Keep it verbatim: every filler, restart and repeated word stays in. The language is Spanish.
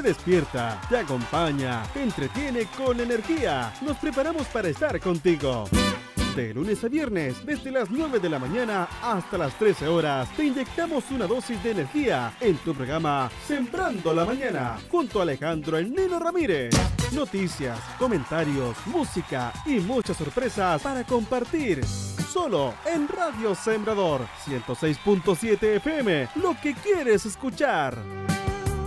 despierta, te acompaña, te entretiene con energía. Nos preparamos para estar contigo. De lunes a viernes, desde las nueve de la mañana hasta las trece horas, te inyectamos una dosis de energía en tu programa Sembrando la Mañana, junto a Alejandro El Nino Ramírez. Noticias, comentarios, música y muchas sorpresas para compartir. Solo en Radio Sembrador ciento seis punto siete F M, lo que quieres escuchar.